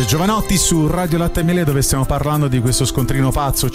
Giovanotti su Radio Latte e Miele, dove stiamo parlando di questo scontrino pazzo,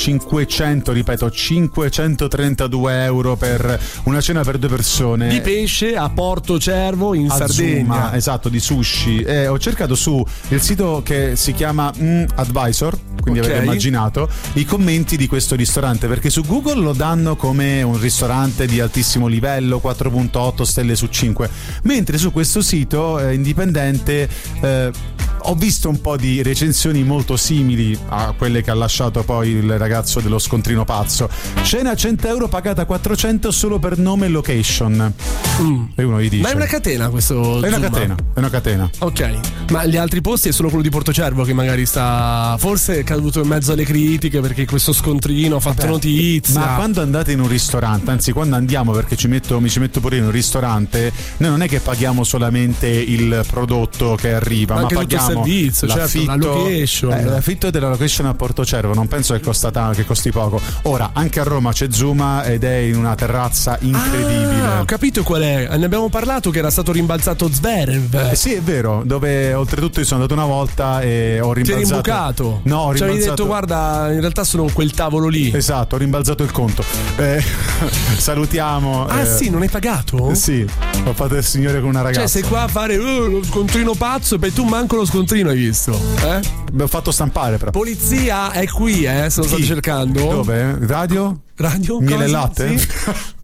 532 euro per una cena per 2 persone di pesce a Porto Cervo in Sardegna. Zuma, esatto, di sushi. Ho cercato su il sito che si chiama Advisor, quindi avete immaginato i commenti di questo ristorante, perché su Google lo danno come un ristorante di altissimo livello, 4.8 stelle su 5, mentre su questo sito indipendente ho visto un po' di recensioni molto simili a quelle che ha lasciato poi il ragazzo dello scontrino pazzo. Cena 100 euro pagata 400 solo per nome e location. E uno gli dice: ma è una catena questo? È una catena. Ok, ma gli altri posti è solo quello di Portocervo che magari sta, forse è caduto in mezzo alle critiche perché questo scontrino ha fatto notizia. Ma quando andate in un ristorante, anzi quando andiamo, perché mi ci metto pure in un ristorante, noi non è che paghiamo solamente il prodotto che arriva, ma paghiamo servizio, l'affitto, certo, la location. L'affitto della location a Portocervo non penso che costi poco. Ora anche a Roma c'è Zuma ed è in una terrazza incredibile. Ho capito qual è, ne abbiamo parlato, che era stato rimbalzato Zverev. Sì, è vero, dove oltretutto io sono andato una volta e ho rimbalzato. Ti eri imbucato? No, ho rimbalzato. Ci avevi detto: guarda, in realtà sono quel tavolo lì. Esatto, ho rimbalzato il conto. Salutiamo. Sì, non hai pagato? Sì, ho fatto il signore con una ragazza. Cioè sei qua a fare lo scontrino pazzo, e tu manco lo scontrino hai visto? Beh, ho fatto stampare però. Polizia è qui, se lo state cercando. Dove? Radio? Radio? Miele e cosa? latte? Sì.